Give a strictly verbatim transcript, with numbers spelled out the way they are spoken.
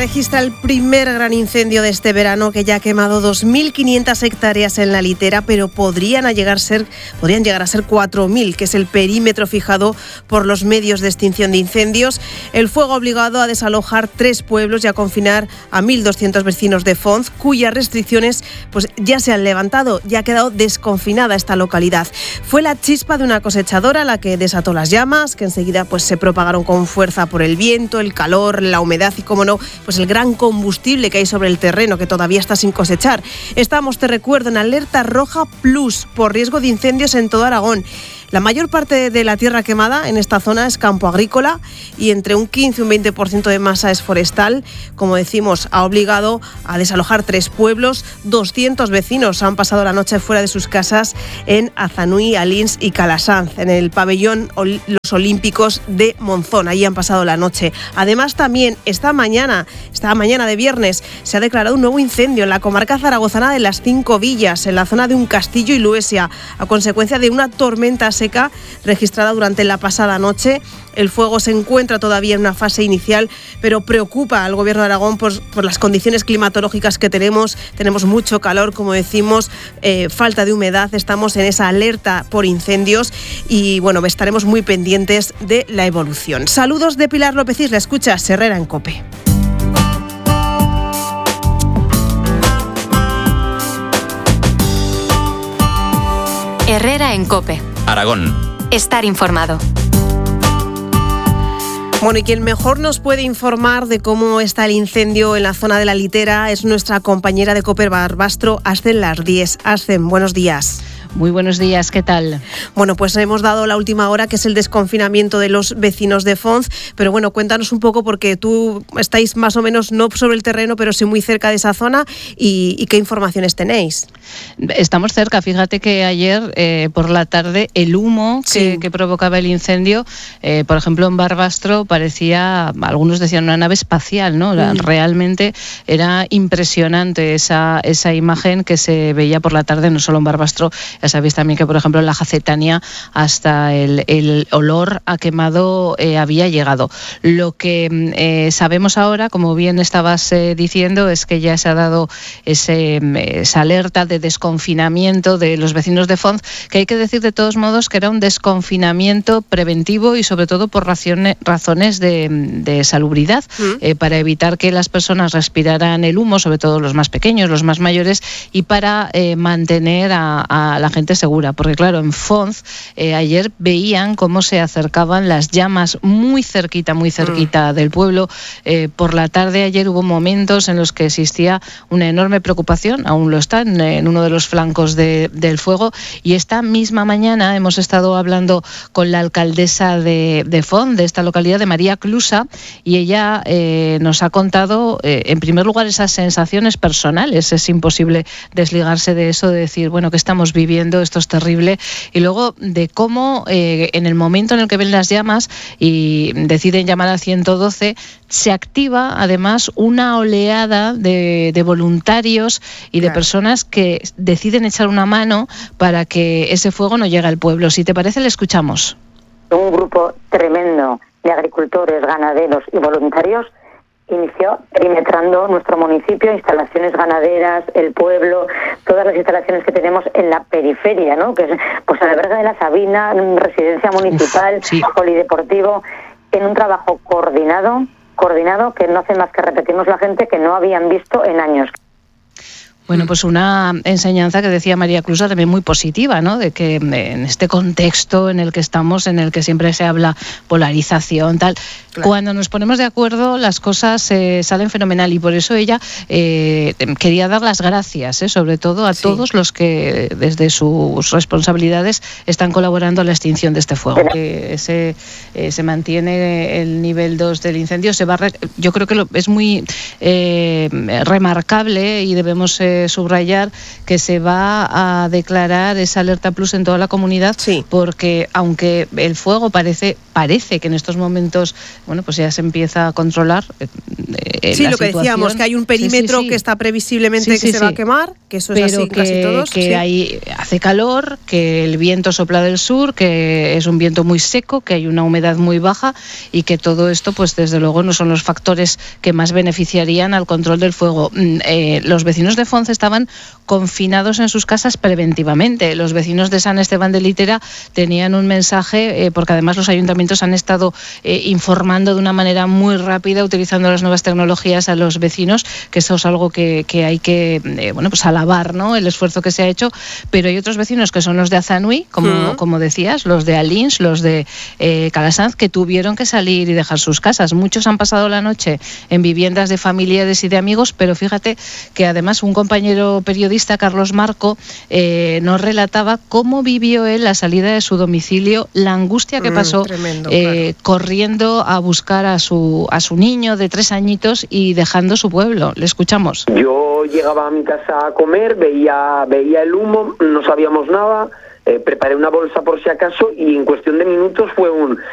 registra el primer gran incendio de este verano, que ya ha quemado dos mil quinientas hectáreas en la Litera, pero podrían llegar a ser, podrían llegar a ser cuatro mil, que es el perímetro fijado por los medios de extinción de incendios. El fuego ha obligado a desalojar tres pueblos y a confinar a mil doscientos vecinos de Fonz, cuyas restricciones pues, ya se han levantado. Ya ha quedado desconfinada esta localidad. Fue la chispa de una cosechadora la que desató las llamas, que enseguida pues, se propagaron con fuerza por el viento, el calor, la humedad y, como no, pues el gran combustible que hay sobre el terreno, que todavía está sin cosechar. Estamos, te recuerdo, en alerta roja plus por riesgo de incendios en todo Aragón. La mayor parte de la tierra quemada en esta zona es campo agrícola y entre un quince y un veinte por ciento de masa es forestal. Como decimos, ha obligado a desalojar tres pueblos. doscientos vecinos han pasado la noche fuera de sus casas en Azanui, Alins y Calasanz, en el pabellón Los Olímpicos de Monzón. Ahí han pasado la noche. Además, también esta mañana, esta mañana de viernes, se ha declarado un nuevo incendio en la comarca zaragozana de Las Cinco Villas, en la zona de un castillo y Luesia, a consecuencia de una tormenta seca registrada durante la pasada noche. El fuego se encuentra todavía en una fase inicial, pero preocupa al Gobierno de Aragón por, por las condiciones climatológicas que tenemos. Tenemos mucho calor, como decimos, eh, falta de humedad, estamos en esa alerta por incendios y bueno, estaremos muy pendientes de la evolución. Saludos de Pilar López Isla, escucha Herrera en COPE. Herrera en COPE. Aragón. Estar informado. Bueno, y quien mejor nos puede informar de cómo está el incendio en la zona de la Litera es nuestra compañera de COPE Barbastro, Ascen Lardíez. Ascen, buenos días. Muy buenos días, ¿qué tal? Bueno, pues hemos dado la última hora, que es el desconfinamiento de los vecinos de Fonz, pero bueno, cuéntanos un poco, porque tú estáis más o menos no sobre el terreno, pero sí muy cerca de esa zona, y, y qué informaciones tenéis. Estamos cerca, fíjate que ayer eh, por la tarde el humo que, sí. que provocaba el incendio, eh, por ejemplo en Barbastro, parecía, algunos decían una nave espacial, ¿no? Mm. Realmente era impresionante esa, esa imagen que se veía por la tarde, no solo en Barbastro. Ya sabéis también que, por ejemplo, en la Jacetania hasta el, el olor a quemado eh, había llegado. Lo que eh, sabemos ahora, como bien estabas eh, diciendo, es que ya se ha dado ese, esa alerta de desconfinamiento de los vecinos de Fonz, que hay que decir de todos modos que era un desconfinamiento preventivo y sobre todo por razones, razones de, de salubridad, ¿Mm? eh, para evitar que las personas respiraran el humo, sobre todo los más pequeños, los más mayores, y para eh, mantener a, a la gente segura, porque claro, en Fonz eh, ayer veían cómo se acercaban las llamas muy cerquita, muy cerquita mm. del pueblo. Eh, por la tarde ayer hubo momentos en los que existía una enorme preocupación, aún lo está, en, en uno de los flancos de, del fuego, y esta misma mañana hemos estado hablando con la alcaldesa de, de Fonz, de esta localidad, de María Clusa, y ella eh, nos ha contado, eh, en primer lugar, esas sensaciones personales. Es imposible desligarse de eso, de decir, bueno, que estamos viviendo, esto es terrible, y luego de cómo eh, en el momento en el que ven las llamas y deciden llamar al ciento doce, se activa además una oleada de, de voluntarios y de claro. personas que deciden echar una mano para que ese fuego no llegue al pueblo. Si te parece, le escuchamos. Un grupo tremendo de agricultores, ganaderos y voluntarios inició perimetrando nuestro municipio, instalaciones ganaderas, el pueblo, todas las instalaciones que tenemos en la periferia, ¿no? Que es pues a la verga de la Sabina, residencia municipal, Uf, sí. polideportivo, en un trabajo coordinado, coordinado que no hace más que repetirnos la gente que no habían visto en años. Bueno, pues una enseñanza que decía María Clusa también muy positiva, ¿no? De que en este contexto en el que estamos, en el que siempre se habla polarización, tal, claro. cuando nos ponemos de acuerdo las cosas eh, salen fenomenal, y por eso ella eh, quería dar las gracias, ¿eh? sobre todo a sí. todos los que desde sus responsabilidades están colaborando a la extinción de este fuego. Que se, eh, se mantiene el nivel dos del incendio, se va re- yo creo que lo, es muy eh, remarcable y debemos eh, subrayar que se va a declarar esa alerta plus en toda la comunidad, sí. porque aunque el fuego parece parece que en estos momentos bueno, pues ya se empieza a controlar eh, sí, la lo que situación. decíamos, que hay un perímetro sí, sí, sí. que está previsiblemente sí, sí, que se sí. va a quemar, que eso Pero es así que, casi todos. que sí. hay, hace calor, que el viento sopla del sur, que es un viento muy seco, que hay una humedad muy baja y que todo esto, pues desde luego, no son los factores que más beneficiarían al control del fuego. Eh, los vecinos de Fonce estaban confinados en sus casas preventivamente. Los vecinos de San Esteban de Litera tenían un mensaje, eh, porque además los ayuntamientos han estado eh, informando de una manera muy rápida, utilizando las nuevas tecnologías a los vecinos, que eso es algo que, que hay que eh, bueno, pues alabar, ¿no?, el esfuerzo que se ha hecho. Pero hay otros vecinos que son los de Azanui, como, uh-huh. como decías, los de Alins, los de eh, Calasanz, que tuvieron que salir y dejar sus casas. Muchos han pasado la noche en viviendas de familiares y de amigos, pero fíjate que además un compañero periodista, Carlos Marco, eh, nos relataba cómo vivió él la salida de su domicilio, la angustia que pasó mm, tremendo, eh, claro. corriendo a buscar a su a su niño de tres añitos y dejando su pueblo. Le escuchamos. Yo llegaba a mi casa a comer, veía veía el humo, no sabíamos nada, eh, preparé una bolsa por si acaso y en cuestión de minutos fue un